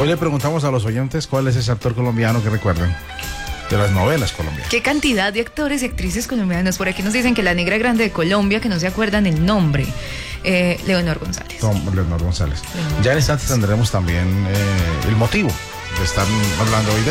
Hoy le preguntamos a los oyentes cuál es ese actor colombiano que recuerdan de las novelas colombianas. ¿Qué cantidad de actores y actrices colombianos? Por aquí nos dicen que la negra grande de Colombia, que no se acuerdan el nombre. Leonor González. Leonor González. Ya en instantes tendremos también el motivo de estar hablando hoy de